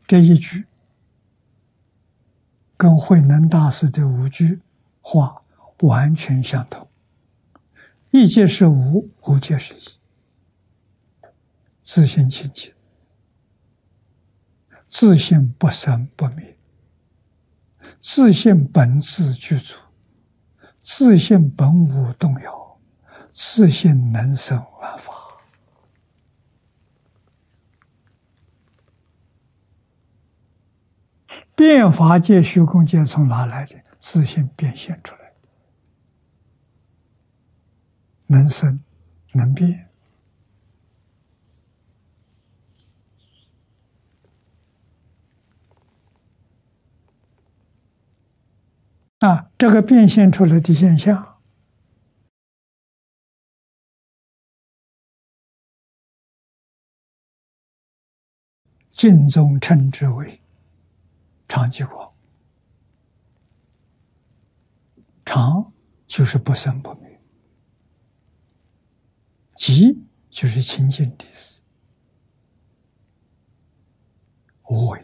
这一句跟慧能大师的5句话完全相同。一界是无，无界是一，自性清净，自性不生不灭，自性本自具足，自性本无动摇，自性能生万法。变法界、虚空界从哪来的？自性变现出来，能生能变。这个变现出来的现象，净宗称之为常寂光。常就是不生不灭，寂就是清净的意思，无为。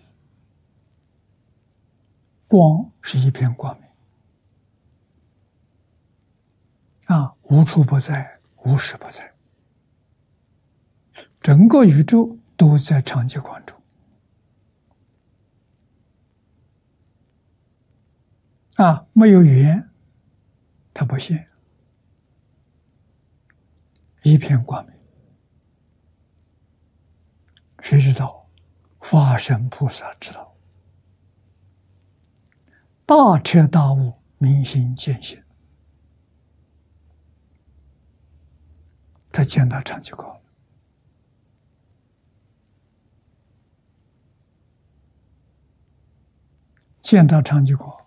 光是一片光明，无处不在，无时不在，整个宇宙都在常寂光中。没有缘，它不现，一片光明。谁知道？法身菩萨知道。大彻大悟，明心见性，他见到常寂光，见到常寂光，